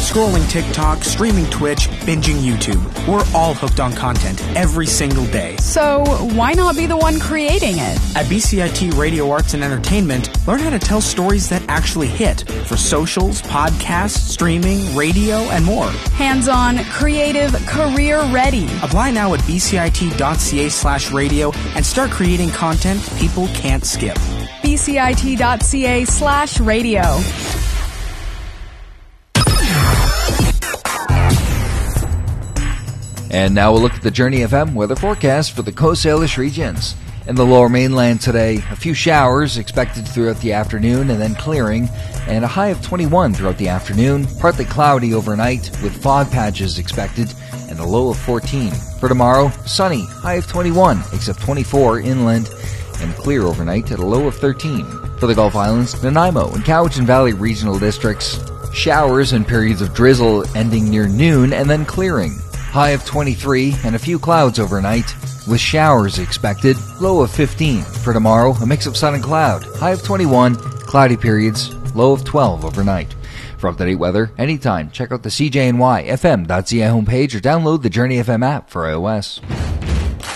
Scrolling TikTok, streaming Twitch, binging YouTube. We're all hooked on content every single day. So why not be the one creating it? At BCIT Radio Arts and Entertainment, learn how to tell stories that actually hit for socials, podcasts, streaming, radio, and more. Hands-on, creative, career-ready. Apply now at bcit.ca/radio and start creating content people can't skip. bcit.ca/radio. And now we'll look at the Journey FM weather forecast for the Coast Salish regions. In the lower mainland today, a few showers expected throughout the afternoon and then clearing, and a high of 21 throughout the afternoon, partly cloudy overnight with fog patches expected, and a low of 14. For tomorrow, sunny, high of 21, except 24 inland, and clear overnight at a low of 13. For the Gulf Islands, Nanaimo and Cowichan Valley regional districts, showers and periods of drizzle ending near noon and then clearing. High of 23 and a few clouds overnight, with showers expected, low of 15. For tomorrow, a mix of sun and cloud, high of 21, cloudy periods, low of 12 overnight. For up-to-date weather, anytime, check out the CJNY FM.ca homepage or download the Journey FM app for iOS.